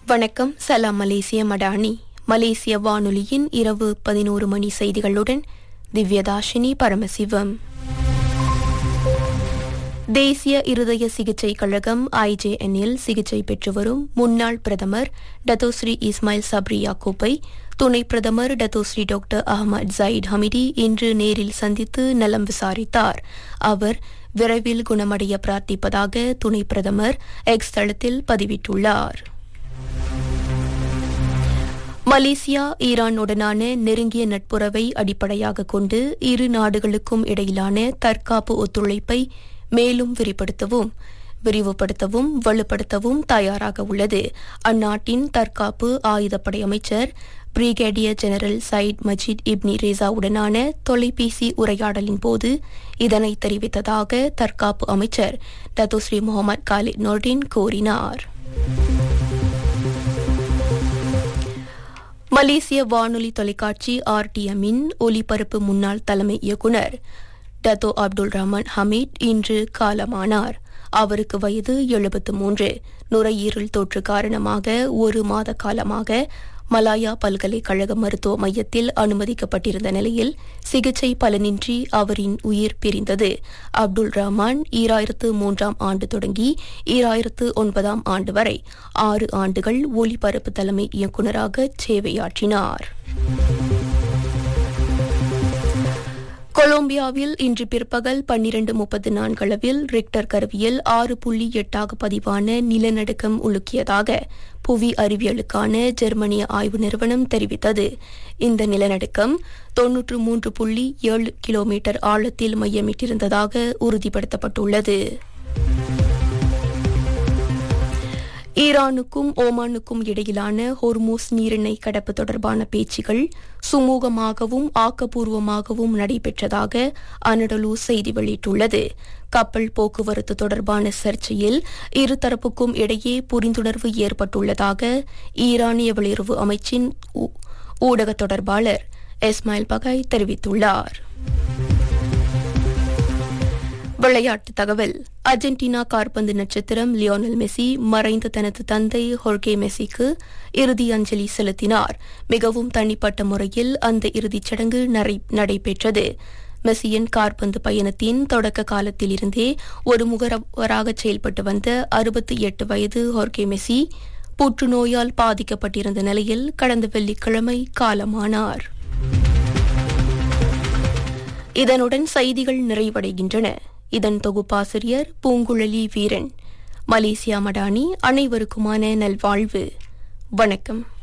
வணக்கம். சலாம் மலேசிய மடானி. மலேசிய வானொலியின் இரவு 11 மணி செய்திகளுடன் திவ்யதாஷினி பரமசிவம். தேசிய இருதய சிகிச்சை கழகம் IJNல் சிகிச்சை பெற்று வரும் முன்னாள் பிரதமர் டத்தோஸ்ரீ இஸ்மாயில் சப்ரி யாக்கூப்பை துணை பிரதமர் டத்தோஸ்ரீ டாக்டர் அஹ்மத் ஜயீத் ஹமிடி இன்று நேரில் சந்தித்து நலம் விசாரித்தார். அவர் விரைவில் குணமடைய பிரார்த்திப்பதாக துணை பிரதமர் எக்ஸ் தளத்தில் பதிவிட்டுள்ளார். மலேசியா ஈரானுடனான நெருங்கிய நட்புறவை அடிப்படையாக கொண்டு இரு நாடுகளுக்கும் இடையிலான தற்காப்பு ஒத்துழைப்பை மேலும் விரிவுபடுத்தவும் வலுப்படுத்தவும் தயாராக உள்ளது. அந்நாட்டின் தற்காப்பு ஆயுதப்படை அமைச்சர் brigadier general Sayed Majid ibn ரேசாவுடனான தொலைபேசி உரையாடலின் போது இதனை தெரிவித்ததாக தற்காப்பு அமைச்சர் டத்தோஸ்ரீ முகமது காலித் நோர்டின் கூறினார். மலேசிய வானொலி தொலைக்காட்சி RTMின் ஒலிபரப்பு முன்னாள் தலைமை இயக்குநர் டத்தோ அப்துல் ரஹ்மான் ஹமீத் இன்று காலமானார். அவருக்கு வயது 73. நுரையீரல் தொற்று காரணமாக 1 மாத காலமாக மலாயா பல்கலைக்கழக மருத்துவ மையத்தில் அனுமதிக்கப்பட்டிருந்த நிலையில் சிகிச்சை பலனின்றி அவரின் உயிர் பிரிந்தது. அப்துல் ரஹ்மான் 2003ஆம் ஆண்டு தொடங்கி 2009ஆம் ஆண்டு வரை 6 ஆண்டுகள் ஒலிபரப்பு தலைமை இயக்குநராக சேவையாற்றினார். கொலம்பியாவில் இன்று பிற்பகல் 12:34 அளவில் ரிக்டர் கருவியில் 6.8 பதிவான நிலநடுக்கம் உலுக்கியதாக புவி அறிவியலுக்கான ஜெர்மனிய ஆய்வு நிறுவனம் தெரிவித்தது. இந்த நிலநடுக்கம் 93.7 கிலோமீட்டர் ஆழத்தில் மையமிட்டிருந்ததாக உறுதிப்படுத்தப்பட்டுள்ளது. ஈரானுக்கும் ஓமானுக்கும் இடையிலான ஹோர்மூஸ் நீரிணை கடப்பு தொடர்பான பேச்சுகள் சுமூகமாகவும் ஆக்கப்பூர்வமாகவும் நடைபெற்றதாக அனடலு செய்தி வெளியிட்டுள்ளது. கப்பல் போக்குவரத்து தொடர்பான சர்ச்சையில் இருதரப்புக்கும் இடையே புரிந்துணர்வு ஏற்பட்டுள்ளதாக ஈரானிய வெளியுறவு அமைச்சின் ஊடக தொடர்பாளர் இஸ்மாயில் பகாய் தெரிவித்துள்ளார். விளையாட்டுத் தகவல். அர்ஜென்டினா காற்பந்து நட்சத்திரம் லியோனல் மெஸ்ஸி மறைந்த தனது தந்தை ஹோர்கே மெஸ்ஸிக்கு இறுதி அஞ்சலி செலுத்தினார். மிகவும் தனிப்பட்ட முறையில் அந்த இறுதிச் சடங்கு நடைபெற்றது. மெஸ்ஸியின் காற்பந்து பயணத்தின் தொடக்க காலத்திலிருந்தே ஒரு முகவராக செயல்பட்டு வந்த 68 வயது ஹோர்கே மெஸ்ஸி புற்றுநோயால் பாதிக்கப்பட்டிருந்த நிலையில் கடந்த வெள்ளிக்கிழமை காலமானார். இதனுடன் செய்திகள் நிறைவடைகின்றன. இதன் தொகுப்பாசிரியர் பூங்குழலி வீரன். மலேசியா மடானி. அனைவருக்குமான நல்வாழ்வு. வணக்கம்.